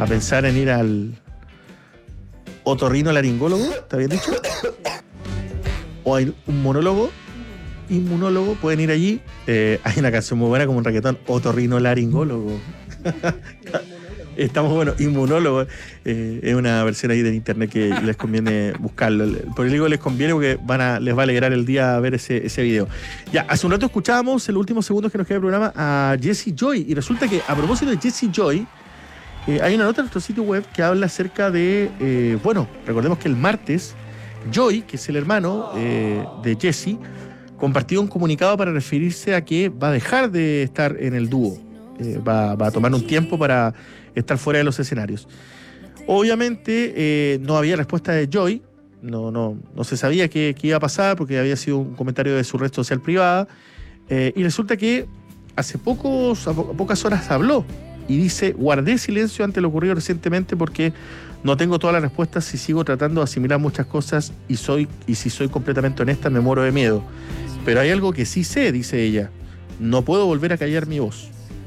a pensar en ir al otorrinolaringólogo, ¿está bien dicho? O hay un monólogo, inmunólogo, pueden ir allí. Hay una canción muy buena como un reggaetón, otorrinolaringólogo. Estamos, bueno, inmunólogo. Es una versión ahí de internet que les conviene buscarlo. Por el digo les conviene porque les va a alegrar el día ver ese video. Ya, hace un rato escuchábamos en los últimos segundos que nos queda el programa a Jessie Joy. Y resulta que a propósito de Jessie Joy, hay una nota en nuestro sitio web que habla acerca de, bueno, recordemos que el martes Joy, que es el hermano de Jessie, compartió un comunicado para referirse a que va a dejar de estar en el dúo. Va a tomar un tiempo para estar fuera de los escenarios. Obviamente no había respuesta de Joy, no se sabía qué iba a pasar porque había sido un comentario de su red social privada, y resulta que hace pocas horas habló y dice: guardé silencio ante lo ocurrido recientemente porque no tengo todas las respuestas y sigo tratando de asimilar muchas cosas y si soy completamente honesta me muero de miedo. Pero hay algo que sí sé, dice ella: no puedo volver a callar mi voz.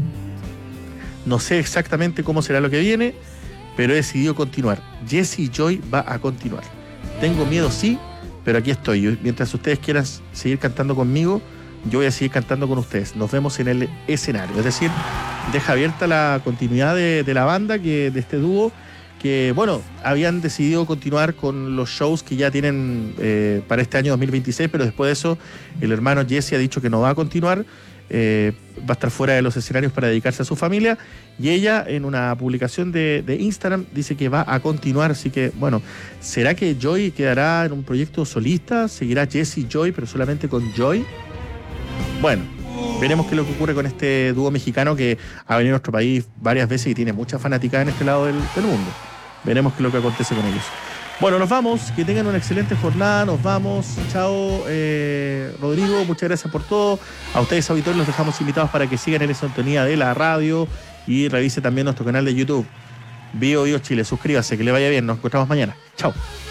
No sé exactamente cómo será lo que viene, pero he decidido continuar. Jessie Joy va a continuar. Tengo miedo, sí, pero aquí estoy. Mientras ustedes quieran seguir cantando conmigo, yo voy a seguir cantando con ustedes. Nos vemos en el escenario. Es decir, deja abierta la continuidad de la banda, de este dúo, que, bueno, habían decidido continuar con los shows que ya tienen para este año 2026, pero después de eso, el hermano Jessie ha dicho que no va a continuar. Va a estar fuera de los escenarios para dedicarse a su familia, y ella en una publicación de Instagram dice que va a continuar. Así que, bueno, ¿será que Joy quedará en un proyecto solista? ¿Seguirá Jessie Joy pero solamente con Joy? Bueno, veremos qué es lo que ocurre con este dúo mexicano que ha venido a nuestro país varias veces y tiene mucha fanaticada en este lado del mundo. Veremos qué es lo que acontece con ellos. Bueno, nos vamos, que tengan una excelente jornada, nos vamos, chao Rodrigo, muchas gracias por todo. A ustedes, auditores, los dejamos invitados para que sigan en la sintonía de la radio y revise también nuestro canal de YouTube, Bio Chile. Suscríbase, que le vaya bien, nos encontramos mañana, chao.